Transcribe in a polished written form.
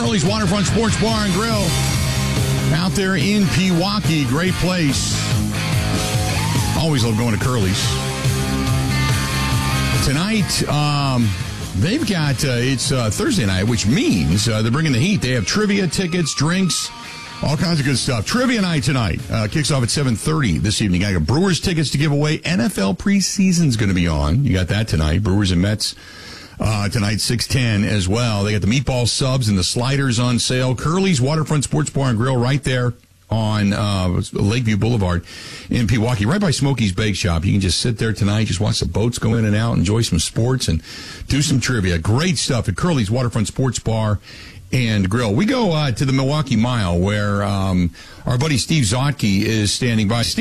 Curly's Waterfront Sports Bar and Grill out there in Pewaukee. Great place. Always love going to Curly's. Tonight, they've got, it's Thursday night, which means they're bringing the heat. They have trivia, tickets, drinks, all kinds of good stuff. Trivia night tonight kicks off at 7:30 this evening. I got Brewers tickets to give away. NFL preseason's going to be on. You got that tonight. Brewers and Mets tonight, 6:10 as well. They got the meatball subs and the sliders on sale. Curly's Waterfront Sports Bar and Grill right there on Lakeview Boulevard in Pewaukee, right by Smokey's Bake Shop. You can just sit there tonight, just watch the boats go in and out, enjoy some sports, and do some trivia. Great stuff at Curly's Waterfront Sports Bar and Grill. We go to the Milwaukee Mile, where our buddy Steve Zotke is standing by.